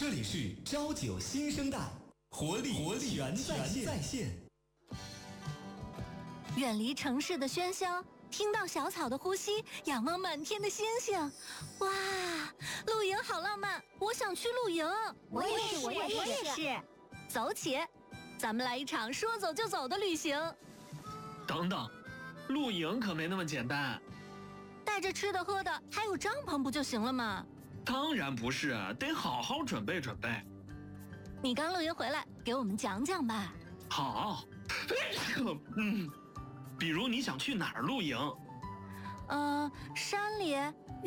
这里是朝九新生代，活力全在线。 远离城市的喧嚣，听到小草的呼吸，仰望满天的星星。哇，露营好浪漫，我想去露营。 我也是。 走起，咱们来一场说走就走的旅行。 等等，露营可没那么简单。 带着吃的喝的，还有帐篷不就行了吗？ 当然不是，得好好准备准备。 你刚露营回来，给我们讲讲吧。 好，比如你想去哪儿露营？ 山里。